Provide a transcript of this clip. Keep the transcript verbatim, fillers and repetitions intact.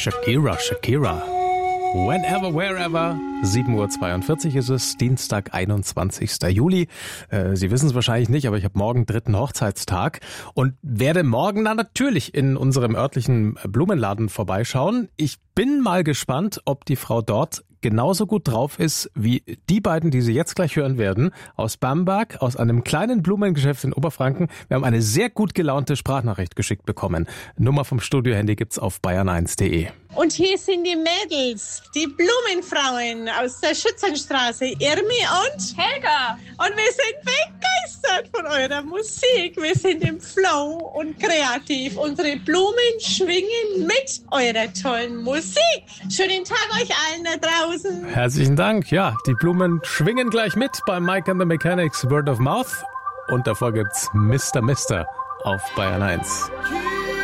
Shakira, Shakira. Whenever, wherever. sieben Uhr zweiundvierzig ist es, Dienstag, einundzwanzigster Juli. Äh, Sie wissen es wahrscheinlich nicht, aber ich habe morgen dritten Hochzeitstag und werde morgen dann natürlich in unserem örtlichen Blumenladen vorbeischauen. Ich bin mal gespannt, ob die Frau dort genauso gut drauf ist wie die beiden, die Sie jetzt gleich hören werden, aus Bamberg, aus einem kleinen Blumengeschäft in Oberfranken. Wir haben eine sehr gut gelaunte Sprachnachricht geschickt bekommen. Nummer vom Studiohandy gibt's auf bayern eins punkt de. Und hier sind die Mädels, die Blumenfrauen aus der Schützenstraße, Irmi und Helga. Und wir sind begeistert von eurer Musik. Wir sind im Flow und kreativ. Unsere Blumen schwingen mit eurer tollen Musik. Schönen Tag euch allen da draußen. Herzlichen Dank. Ja, die Blumen schwingen gleich mit bei Mike and the Mechanics Word of Mouth. Und davor gibt's Mister Mister auf Bayern eins.